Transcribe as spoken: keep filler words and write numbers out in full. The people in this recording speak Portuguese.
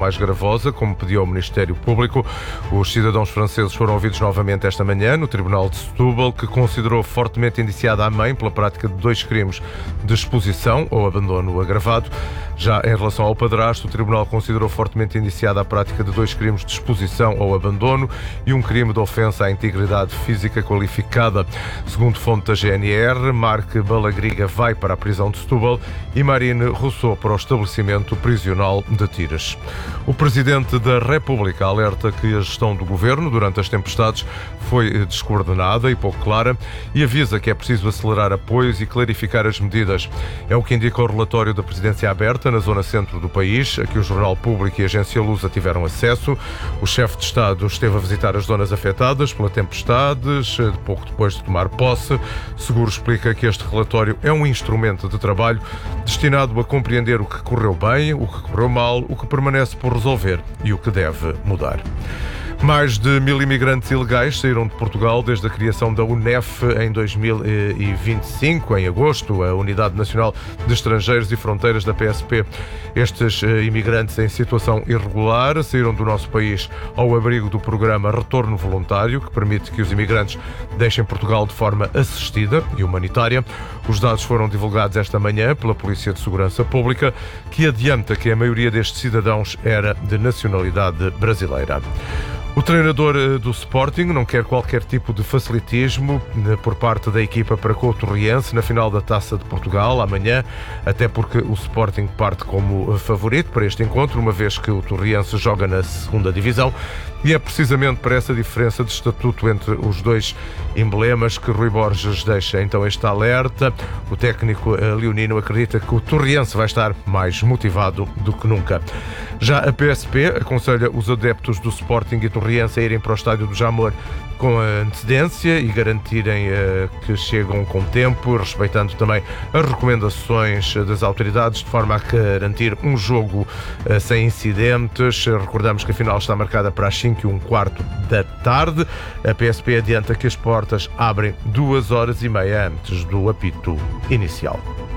mais gravosa, como pediu o Ministério Público. Os cidadãos franceses foram ouvidos novamente esta manhã no Tribunal de Setúbal, que considerou fortemente indiciada a mãe pela prática de dois crimes de exposição ou abandono agravado. Já em relação ao padrasto, o Tribunal considerou fortemente indiciada a prática de dois crimes de exposição ou abandono e um crime de ofensa à integridade física qualificada. Segundo fonte da G N R, Marc Balagriga vai para a prisão de Setúbal e Marine Rousseau para o estabelecimento prisional de Tires. O Presidente da República alerta que a gestão do Governo durante as tempestades foi descoordenada e pouco clara e avisa que é preciso acelerar apoios e clarificar as medidas. É o que indica o relatório da Presidência Aberta na zona centro do país, a que o Jornal Público e a Agência Lusa tiveram acesso. O chefe de Estado esteve a visitar as zonas afetadas pela tempestades, pouco depois de tomar posse. Seguro explica que este relatório é um instrumento de trabalho destinado a compreender o que correu bem, o que correu mal, o que permanece por resolver e o que deve mudar. Mais de mil imigrantes ilegais saíram de Portugal desde a criação da UNEF em dois mil e vinte e cinco, em agosto, a Unidade Nacional de Estrangeiros e Fronteiras da P S P. Estes imigrantes em situação irregular saíram do nosso país ao abrigo do programa Retorno Voluntário, que permite que os imigrantes deixem Portugal de forma assistida e humanitária. Os dados foram divulgados esta manhã pela Polícia de Segurança Pública, que adianta que a maioria destes cidadãos era de nacionalidade brasileira. O treinador do Sporting não quer qualquer tipo de facilitismo por parte da equipa para com o Torriense na final da Taça de Portugal amanhã, até porque o Sporting parte como favorito para este encontro, uma vez que o Torriense joga na segunda divisão, e é precisamente para essa diferença de estatuto entre os dois emblemas que Rui Borges deixa então este alerta. O técnico leonino acredita que o Torriense vai estar mais motivado do que nunca. Já a P S P aconselha os adeptos do Sporting e Torriense a irem para o estádio do Jamor com antecedência e garantirem uh, que chegam com tempo, respeitando também as recomendações das autoridades, de forma a garantir um jogo uh, sem incidentes. Recordamos que a final está marcada para as cinco e um quarto da tarde. A P S P adianta que as portas abrem duas horas e meia antes do apito inicial.